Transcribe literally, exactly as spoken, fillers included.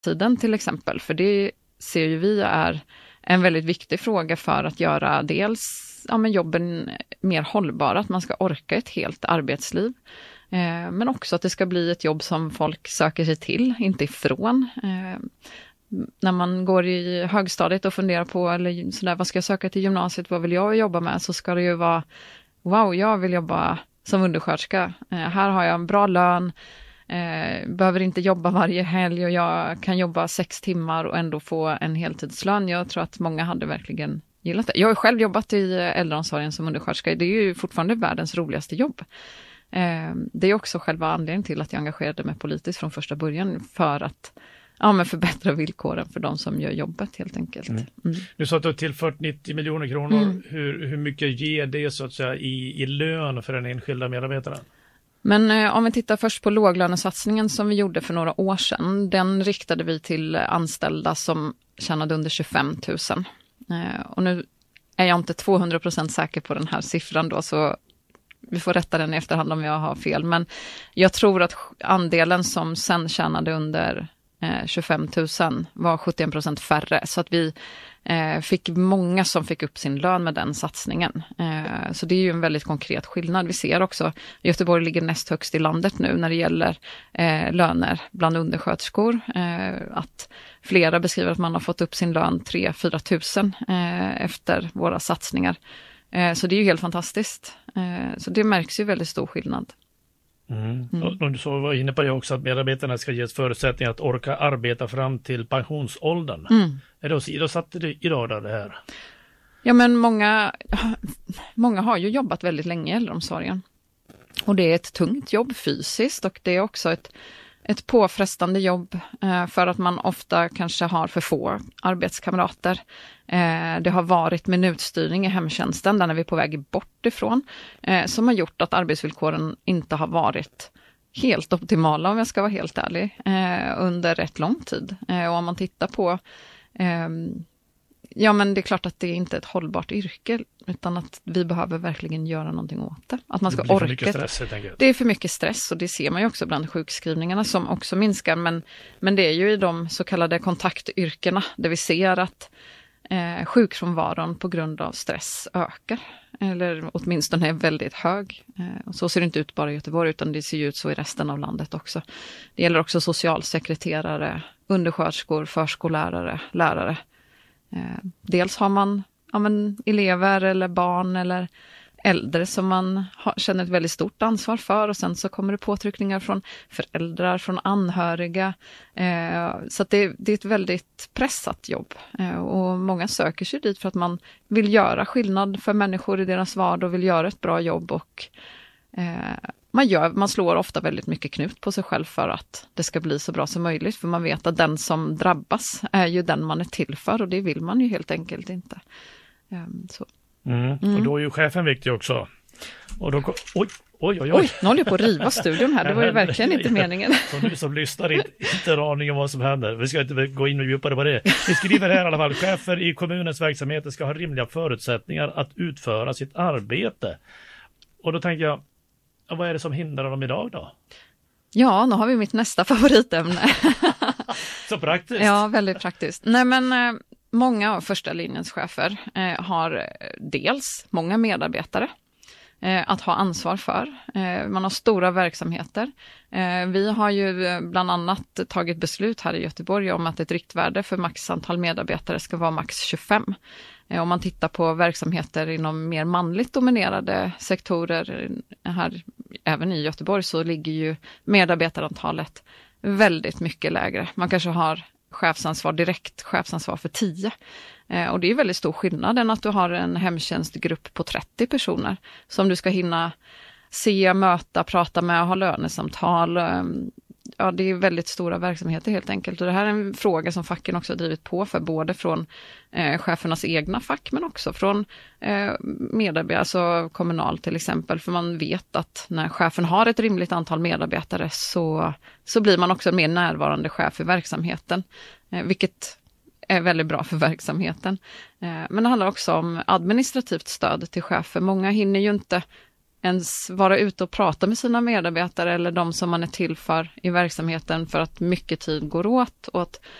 tiden till exempel, för det ser ju vi är en väldigt viktig fråga för att göra dels ja, men jobben mer hållbara, att man ska orka ett helt arbetsliv. Eh, men också att det ska bli ett jobb som folk söker sig till, inte ifrån. Eh, när man går i högstadiet och funderar på eller sådär, vad ska jag söka till gymnasiet, vad vill jag jobba med, så ska det ju vara wow, jag vill jobba som undersköterska. Eh, här har jag en bra lön, eh, behöver inte jobba varje helg och jag kan jobba sex timmar och ändå få en heltidslön. Jag tror att många hade verkligen gillat det. Jag har själv jobbat i äldreomsorgen som undersköterska. Det är ju fortfarande världens roligaste jobb. Eh, det är också själva anledningen till att jag engagerade mig politiskt från första början, för att ja, men förbättra villkoren för de som gör jobbet helt enkelt. Mm. Mm. Du sa att du har tillfört nittio miljoner kronor. Mm. Hur, hur mycket ger det så att säga i, i lön för den enskilda medarbetaren? Men eh, om vi tittar först på låglönesatsningen som vi gjorde för några år sedan. Den riktade vi till anställda som tjänade under tjugofem tusen. Eh, och nu är jag inte tvåhundra procent säker på den här siffran då, så vi får rätta den i efterhand om jag har fel. Men jag tror att andelen som sen tjänade under eh, tjugofem tusen var sjuttioen procent färre. Så att vi eh, fick många som fick upp sin lön med den satsningen. Eh, så det är ju en väldigt konkret skillnad. Vi ser också, Göteborg ligger näst högst i landet nu när det gäller eh, löner bland undersköterskor. Eh, att flera beskriver att man har fått upp sin lön tre till fyra tusen eh, efter våra satsningar. Eh, så det är ju helt fantastiskt. Eh, så det märks ju väldigt stor skillnad. Mm. Mm. Och du så var inne på det också, att medarbetarna ska ges förutsättningar att orka arbeta fram till pensionsåldern. Mm. Är det åsidosatt idag då det här? Ja, men många, många har ju jobbat väldigt länge i äldreomsorgen. Och det är ett tungt jobb fysiskt, och det är också ett, ett påfrestande jobb eh, för att man ofta kanske har för få arbetskamrater. Eh, det har varit minutstyrning i hemtjänsten, där är vi på väg bort ifrån, eh, som har gjort att arbetsvillkoren inte har varit helt optimala, om jag ska vara helt ärlig, eh, under rätt lång tid. Eh, och om man tittar på eh, ja, men det är klart att det är inte ett hållbart yrke, utan att vi behöver verkligen göra någonting åt det. Att man ska det blir orka. För mycket stress, helt enkelt. Det är för mycket stress, och det ser man ju också bland sjukskrivningarna som också minskar. Men, men det är ju i de så kallade kontaktyrkena där vi ser att eh, sjukfrånvaron på grund av stress ökar. Eller åtminstone är väldigt hög. Eh, och så ser det inte ut bara i Göteborg, utan det ser ju ut så i resten av landet också. Det gäller också socialsekreterare, undersköterskor, förskollärare, lärare. Eh, dels har man ja, men, elever eller barn eller äldre som man har, känner ett väldigt stort ansvar för, och sen så kommer det påtryckningar från föräldrar, från anhöriga. Eh, så att det, det är ett väldigt pressat jobb, eh, och många söker sig dit för att man vill göra skillnad för människor i deras vardag och vill göra ett bra jobb, och eh, man, gör, man slår ofta väldigt mycket knut på sig själv för att det ska bli så bra som möjligt, för man vet att den som drabbas är ju den man är till för, och det vill man ju helt enkelt inte. Um, så. Mm. Mm. Och då är ju chefen viktig också. Och då, oj, oj, oj, oj. Oj, nu håller jag på att riva studion här, det var ju verkligen inte meningen. Så ni som lyssnar inte, inte har aning om vad som händer. Vi ska inte gå in och djupare på det. Vi skriver här i alla fall, chefer i kommunens verksamheter ska ha rimliga förutsättningar att utföra sitt arbete. Och då tänker jag, vad är det som hindrar dem idag då? Ja, nu har vi mitt nästa favoritämne. Så praktiskt. Ja, väldigt praktiskt. Nej, men eh, många av första linjens chefer eh, har dels många medarbetare eh, att ha ansvar för. Eh, man har stora verksamheter. Eh, vi har ju bland annat tagit beslut här i Göteborg om att ett riktvärde för max antal medarbetare ska vara max tjugofem. Om man tittar på verksamheter inom mer manligt dominerade sektorer här, även i Göteborg, så ligger ju medarbetarantalet väldigt mycket lägre. Man kanske har chefsansvar, direkt chefsansvar för tio. Eh, och det är väldigt stor skillnad än att du har en hemtjänstgrupp på trettio personer som du ska hinna se, möta, prata med, ha lönesamtal. Eh, ja, det är väldigt stora verksamheter helt enkelt. Och det här är en fråga som facken också har drivit på för, både från eh, chefernas egna fack, men också från eh, medarbetare, alltså kommunal till exempel. För man vet att när chefen har ett rimligt antal medarbetare så, så blir man också en mer närvarande chef i verksamheten. Eh, vilket är väldigt bra för verksamheten. Eh, men det handlar också om administrativt stöd till chefer. Många hinner ju inte ens vara ute och prata med sina medarbetare eller de som man är till för i verksamheten, för att mycket tid går åt och att